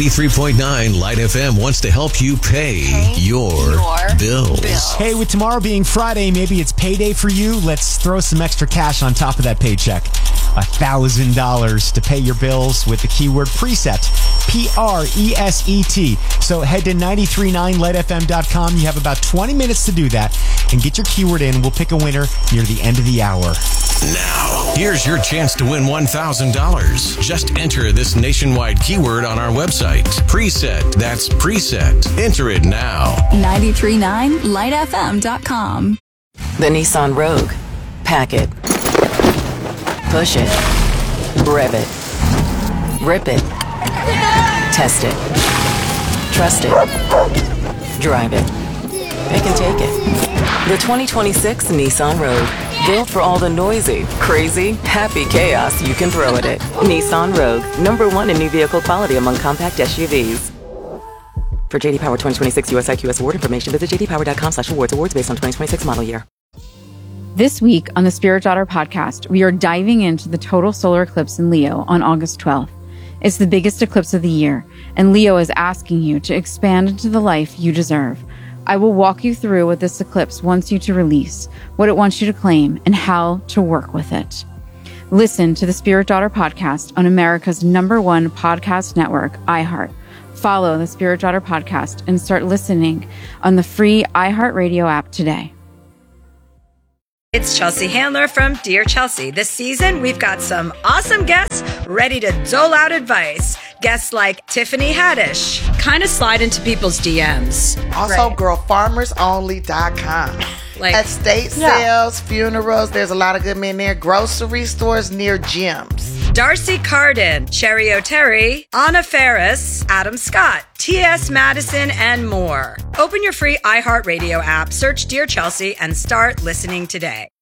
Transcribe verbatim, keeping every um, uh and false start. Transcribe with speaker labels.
Speaker 1: ninety-three point nine Light F M wants to help you pay, pay your, your bills. bills.
Speaker 2: Hey, with tomorrow being Friday, maybe it's payday for you. Let's throw some extra cash on top of that paycheck. one thousand dollars to pay your bills with the keyword preset. P R E S E T. So head to nine three nine light f m dot com. You have about twenty minutes to do that and get your keyword in. We'll pick a winner near the end of the hour.
Speaker 1: Now, here's your chance to win one thousand dollars. Just enter this nationwide keyword on our website. Preset. That's preset. Enter it now.
Speaker 3: nine three nine light f m dot com.
Speaker 4: The Nissan Rogue. Pack it. Push it. Rev it. Rip it. Test it. Trust it. Drive it. Pick and take it. The twenty twenty-six Nissan Rogue. Built for all the noisy, crazy, happy chaos you can throw at it. Nissan Rogue. Number one in new vehicle quality among compact S U Vs. For J D Power twenty twenty-six U S I Q S award information, visit j d power dot com slash awards. Awards based on twenty twenty-six model year.
Speaker 5: This week on the Spirit Daughter podcast, we are diving into the total solar eclipse in Leo on August twelfth. It's the biggest eclipse of the year, and Leo is asking you to expand into the life you deserve. I will walk you through what this eclipse wants you to release, what it wants you to claim, and how to work with it. Listen to the Spirit Daughter podcast on America's number one podcast network, iHeart. Follow the Spirit Daughter podcast and start listening on the free iHeartRadio app today.
Speaker 6: It's Chelsea Handler from Dear Chelsea. This season, we've got some awesome guests ready to dole out advice. Guests like Tiffany Haddish, kind of slide into people's D Ms.
Speaker 7: Also,
Speaker 6: right.
Speaker 7: girl farmers only dot com.
Speaker 6: Like,
Speaker 7: estate
Speaker 6: yeah.
Speaker 7: sales, funerals, there's a lot of good men there. Grocery stores near gyms.
Speaker 6: Darcy Carden, Cherry O'Terry, Anna Ferris, Adam Scott, T S Madison, and more. Open your free iHeartRadio app, search Dear Chelsea, and start listening today.